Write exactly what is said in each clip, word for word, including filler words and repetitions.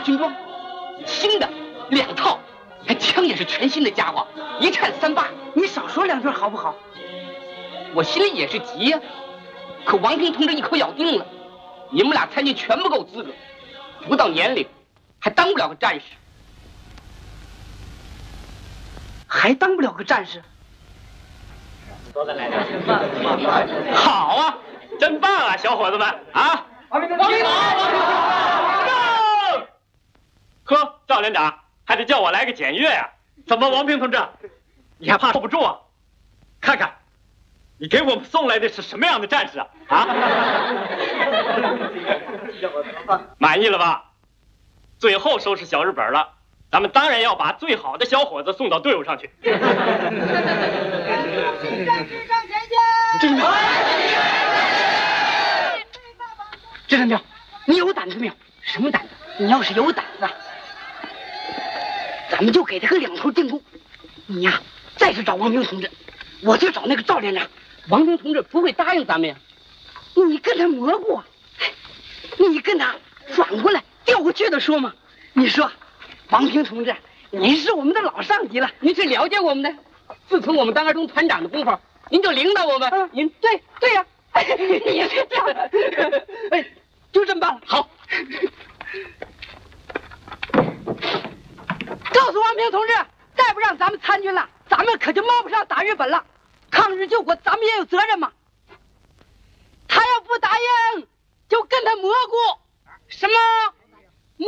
军装，新的两套，还枪也是全新的家伙，一颤三八。 你少说两句好不好？ 我心里也是急呀、啊，可王平同志一口咬定了，你们俩参军全不够资格，不到年龄，还当不了个战士， 还当不了个战士。 好啊，真棒啊，小伙子们啊！ 王平同志， 呵，赵连长还得叫我来个检阅呀、啊？怎么，王平同志，你还怕受不住啊？看看，你给我们送来的是什么样的战士啊？啊？满意了吧？最后收拾小日本了，咱们当然要把最好的小伙子送到队伍上去。 战士上前线！ 这是这是苗，你有胆子没有？什么胆子？你要是有胆子，咱们就给他个两头进攻。你呀，再去找王平同志，我去找那个赵连长。 王平同志不会答应咱们呀。 你跟他蘑菇啊，你跟他反过来调过去的说嘛。你说，王平同志，您是我们的老上级了， 您是了解我们的。自从我们当二中团长的功夫，您就领导我们。 嗯、您对对呀、啊，也是这样的。哎，就这么办了。 好。 告诉王平同志，再不让咱们参军了，咱们可就冒不上打日本了。抗日救国，咱们也有责任嘛。他要不答应，就跟他蘑菇。什么？蘑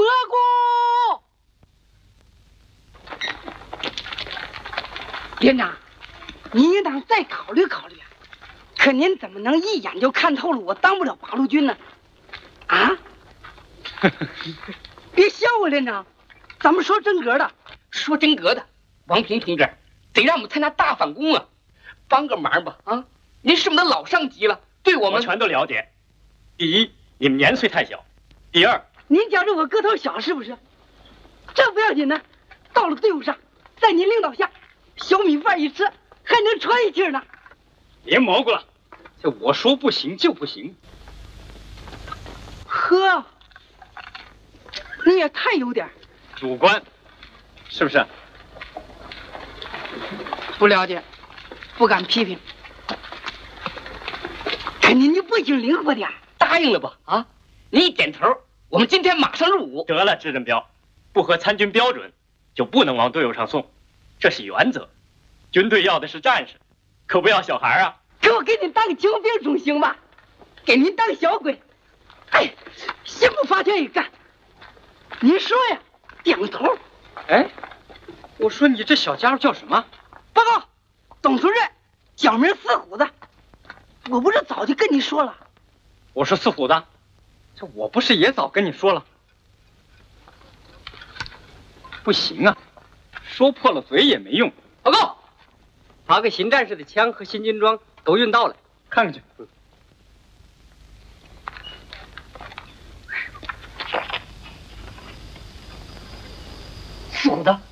菇？连长，您应当再考虑考虑啊。可您怎么能一眼就看透了我当不了八路军呢？啊？别笑我，连长，咱们说真格的。 说真格的，王平同志，得让我们参加大反攻啊！帮个忙吧，啊！您是我们的老上级了，对我们我全都了解。第一，你们年岁太小；第二， 您觉着我个头小是不是？这不要紧呢，到了队伍上，在您领导下，小米饭一吃，还能喘一气呢。 别蘑菇了，这我说不行就不行。 呵，你也太有点主观，是不是？ 不了解，不敢批评。可您就不行灵活点， 答应了吧？啊，你一点头，我们今天马上入伍。 得了，支镇彪，不合参军标准，就不能往队伍上送，这是原则。军队要的是战士，可不要小孩啊！ 给我给您当个精兵中行吧，给您当小鬼，哎，心不发全也干。您说呀，顶头。 哎，我说你这小家伙叫什么？ 报告，董主任，小名四虎子。我不是早就跟你说了？ 我说四虎子，这我不是也早跟你说了？不行啊，说破了嘴也没用。 报告，把个新战士的枪和新军装都运到了， 看看去。 四虎子，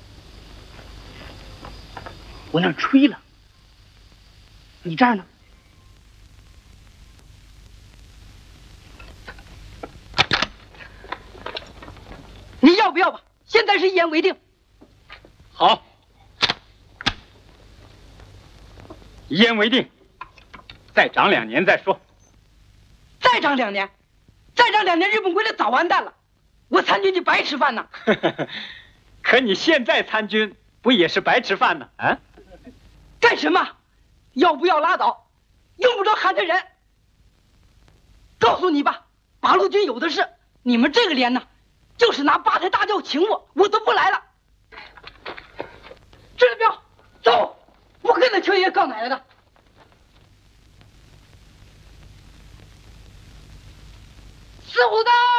我那儿吹了，你这儿呢？你要不要吧？现在是一言为定。 好，一言为定。再长两年再说。 再长两年，再长两年，日本鬼子早完蛋了，我参军就白吃饭呢。 可你现在参军不也是白吃饭呢？啊？ 干什么？要不要拉倒？用不着喊他人。告诉你吧，八路军有的是，你们这个连呢，就是拿八抬大轿请我，我都不来了。支了彪，走，不跟那邱爷告奶奶的。四虎子。